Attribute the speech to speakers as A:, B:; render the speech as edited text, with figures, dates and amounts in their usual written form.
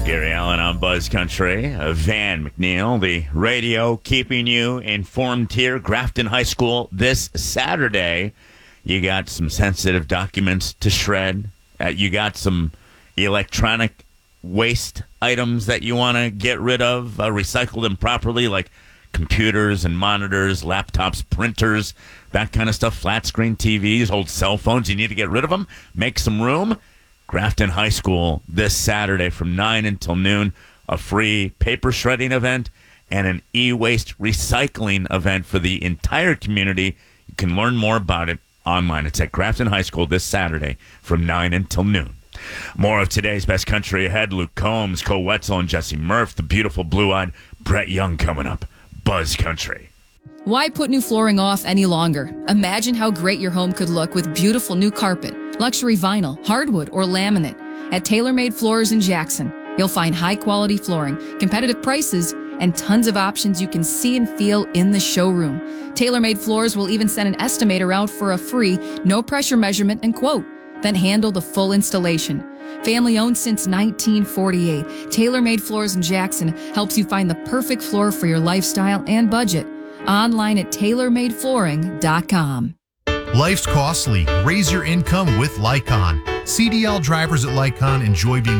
A: Gary Allen on Buzz Country. Van McNeil, the radio keeping you informed here. Grafton High School this Saturday. You got some sensitive documents to shred. You got some electronic waste items that you want to get rid of, recycle them properly, like computers and monitors, laptops, printers, that kind of stuff, flat screen TVs, old cell phones. You need to get rid of them. Make some room. Grafton High School this Saturday from 9 until noon, a free paper shredding event and an e-waste recycling event for the entire community. You can learn more about it online. It's at Grafton High School this Saturday from 9 until noon. More of today's Best Country ahead. Luke Combs, Cole Wetzel, and Jesse Murph. The beautiful blue-eyed Brett Young coming up. Buzz Country.
B: Why put new flooring off any longer? Imagine how great your home could look with beautiful new carpet, luxury vinyl, hardwood, or laminate. At TaylorMade Floors in Jackson, you'll find high-quality flooring, competitive prices, and tons of options you can see and feel in the showroom. TaylorMade Floors will even send an estimator out for a free, no-pressure measurement and quote, then handle the full installation. Family-owned since 1948, TaylorMade Floors in Jackson helps you find the perfect floor for your lifestyle and budget. Online at TaylorMadeFlooring.com.
C: Life's costly. Raise your income with Lycon. CDL drivers at Lycon enjoy being